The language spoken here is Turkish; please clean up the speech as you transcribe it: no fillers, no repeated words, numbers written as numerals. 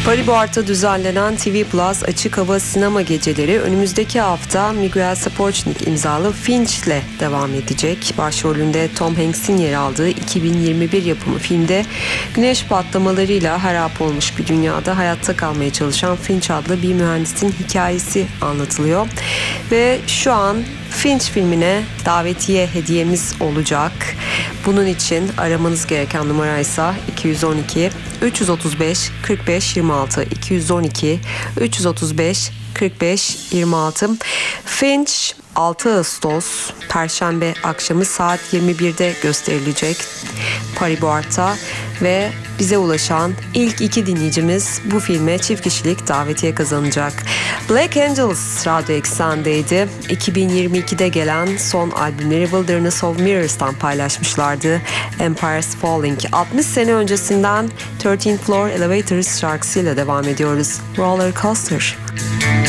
Paribuart'ta düzenlenen TV Plus Açık Hava Sinema Geceleri önümüzdeki hafta Miguel Sapochnik imzalı Finch'le devam edecek. Başrolünde Tom Hanks'in yer aldığı 2021 yapımı filmde güneş patlamalarıyla harap olmuş bir dünyada hayatta kalmaya çalışan Finch adlı bir mühendisin hikayesi anlatılıyor. Ve şu an Finch filmine davetiye hediyemiz olacak. Bunun için aramanız gereken numara ise 212 335 45 26 212 335 45 26. Finch 6 Ağustos Perşembe akşamı saat 21'de gösterilecek Paribuart'ta ve bize ulaşan ilk 2 dinleyicimiz bu filme çift kişilik davetiye kazanacak. Black Angels Radyo Eksen'deydi. 2022'de gelen son albümleri Wilderness of Mirrors'tan paylaşmışlardı. Empire's Falling. 60 sene öncesinden 13th Floor Elevators şarkısıyla devam ediyoruz. Roller Coaster.